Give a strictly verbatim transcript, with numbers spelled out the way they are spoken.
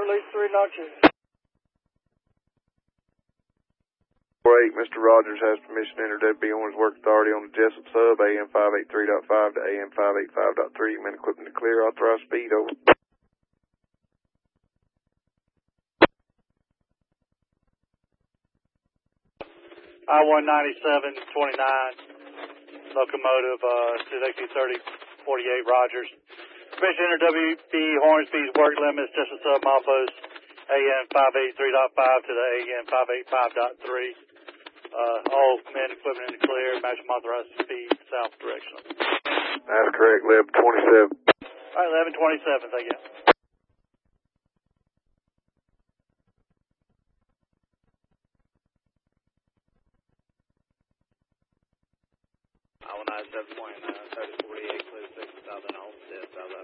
release three notches. Eight, Mister Rogers has permission to enter W B Orange Work Authority on the Jessup sub, A M five eighty-three point five to A M five eighty-five point three. Man equipment to clear, authorized speed, over. I one ninety-seven twenty-nine, locomotive, uh, Suzuki thirty forty-eight Rogers. Permission to enter W B Hornsby's work limits, Jessup sub, milepost, A M five eighty-three point five to the A M five eighty-five point three. Uh, all men equipment in the clear, maximum authorized speed, south direction. That's correct, eleven twenty-seven. All right, eleven twenty-seven, thank you. I one ninety-seven twenty-nine, thirty forty-eight, clear six, southern Homestead, south.